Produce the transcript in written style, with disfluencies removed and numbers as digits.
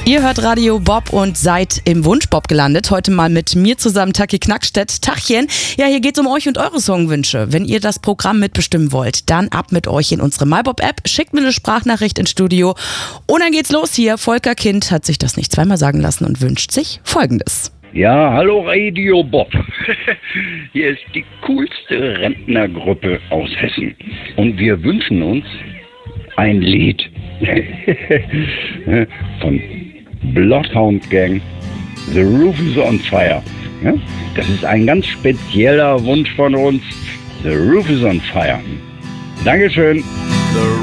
Ihr hört Radio Bob und seid im Wunschbob gelandet. Heute mal mit mir zusammen, Taki Knackstedt. Tachchen. Ja, hier geht's um euch und eure Songwünsche. Wenn ihr das Programm mitbestimmen wollt, dann ab mit euch in unsere MyBob-App. Schickt mir eine Sprachnachricht ins Studio. Und dann geht's los hier. Volker Kind hat sich das nicht zweimal sagen lassen und wünscht sich Folgendes. Ja, hallo Radio Bob. Hier ist die coolste Rentnergruppe aus Hessen. Und wir wünschen uns ein Lied von Bloodhound Gang, The Roof is on Fire. Ja? Das ist ein ganz spezieller Wunsch von uns. The Roof is on Fire. Dankeschön.